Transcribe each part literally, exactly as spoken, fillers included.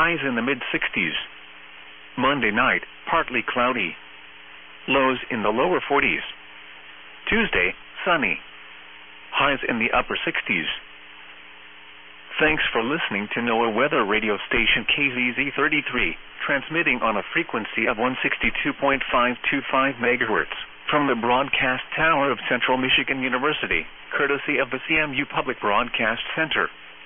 highs in the mid sixties. Monday night, partly cloudy. Lows in the lower forties. Tuesday, sunny. Highs in the upper sixties. Thanks for listening to NOAA Weather Radio Station K Z Z thirty-three, transmitting on a frequency of one sixty-two point five two five megahertz from the broadcast tower of Central Michigan University, courtesy of the C M U Public Broadcast Center.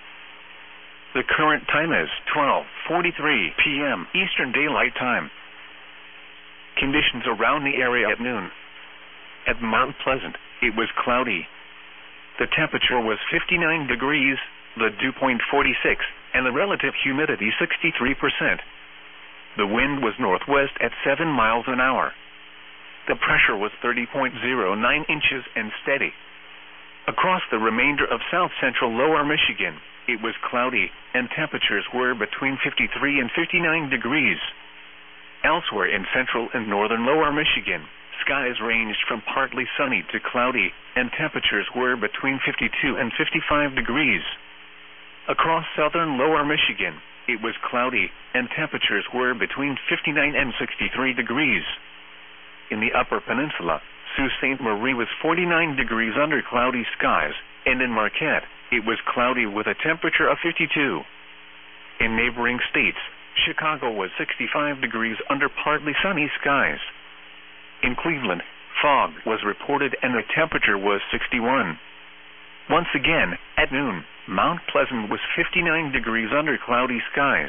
The current time is twelve forty-three p m Eastern Daylight Time. Conditions around the area at noon. At Mount Pleasant, it was cloudy. The temperature was fifty-nine degrees, the dew point forty-six, and the relative humidity sixty-three percent. The wind was northwest at seven miles an hour. The pressure was thirty point zero nine inches and steady. Across the remainder of south-central lower Michigan, it was cloudy, and temperatures were between fifty-three and fifty-nine degrees. Elsewhere in central and northern lower Michigan, skies ranged from partly sunny to cloudy, and temperatures were between fifty-two and fifty-five degrees. Across southern lower Michigan, it was cloudy, and temperatures were between fifty-nine and sixty-three degrees. In the upper peninsula, Sault Ste. Marie was forty-nine degrees under cloudy skies, and in Marquette, it was cloudy with a temperature of fifty-two. In neighboring states, Chicago was sixty-five degrees under partly sunny skies. In Cleveland, fog was reported and the temperature was sixty-one. Once again, at noon, Mount Pleasant was fifty-nine degrees under cloudy skies.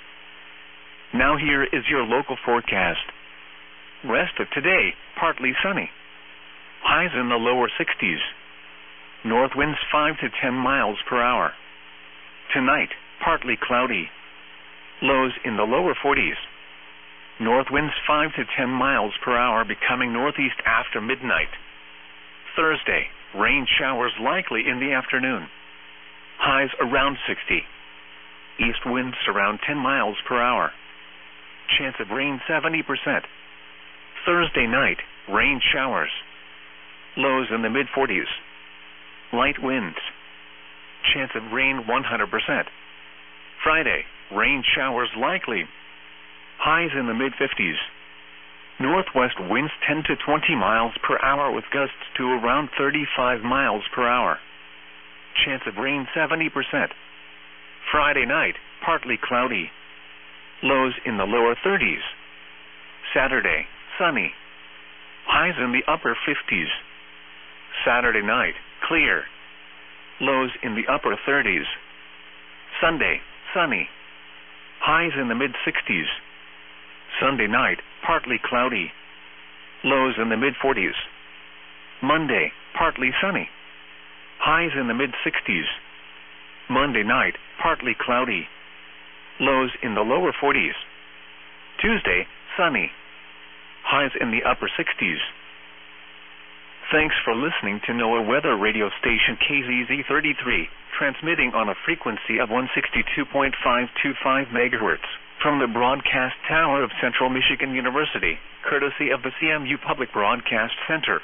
Now here is your local forecast. Rest of today, partly sunny. Highs in the lower sixties. North winds five to ten miles per hour. Tonight, partly cloudy. Lows in the lower forties. North winds five to ten miles per hour becoming northeast after midnight. Thursday, rain showers likely in the afternoon. Highs around sixty. East winds around ten miles per hour. Chance of rain seventy percent. Thursday night, rain showers. Lows in the mid forties. Light winds. Chance of rain one hundred percent. Friday, rain showers likely. Highs in the mid fifties. Northwest winds ten to twenty miles per hour with gusts to around thirty-five miles per hour. Chance of rain seventy percent. Friday night, partly cloudy. Lows in the lower thirties. Saturday, sunny. Highs in the upper fifties. Saturday night, clear. Lows in the upper thirties. Sunday, sunny. Highs in the mid sixties. Sunday night, partly cloudy. Lows in the mid forties. Monday, partly sunny. Highs in the mid sixties. Monday night, partly cloudy. Lows in the lower forties. Tuesday, sunny. Highs in the upper sixties. Thanks for listening to NOAA Weather Radio Station K Z Z thirty-three, transmitting on a frequency of one sixty-two point five two five megahertz from the broadcast tower of Central Michigan University, courtesy of the C M U Public Broadcast Center.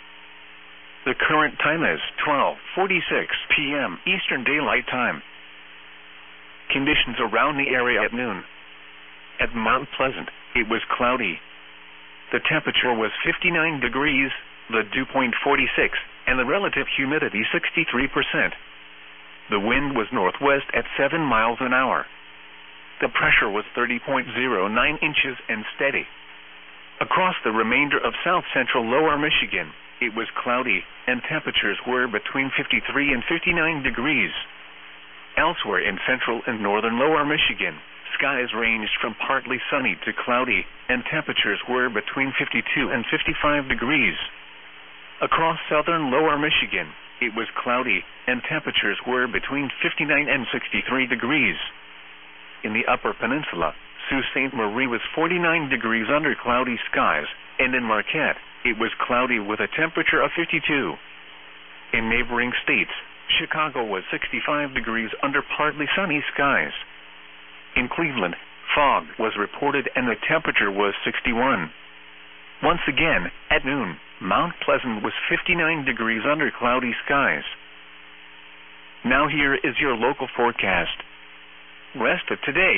The current time is twelve forty-six p m Eastern Daylight Time. Conditions around the area at noon. At Mount Pleasant, it was cloudy. The temperature was fifty-nine degrees, the dew point forty-six, and the relative humidity sixty-three percent. The wind was northwest at seven miles an hour. The pressure was thirty point zero nine inches and steady. Across the remainder of south-central lower Michigan, it was cloudy, and temperatures were between fifty-three and fifty-nine degrees. Elsewhere in central and northern lower Michigan, skies ranged from partly sunny to cloudy, and temperatures were between fifty-two and fifty-five degrees. Across southern lower Michigan, it was cloudy, and temperatures were between fifty-nine and sixty-three degrees. In the upper peninsula, Sault Ste. Marie was forty-nine degrees under cloudy skies, and in Marquette, it was cloudy with a temperature of fifty-two. In neighboring states, Chicago was sixty-five degrees under partly sunny skies. In Cleveland, fog was reported and the temperature was sixty-one. Once again, at noon, Mount Pleasant was fifty-nine degrees under cloudy skies. Now here is your local forecast. Rest of today,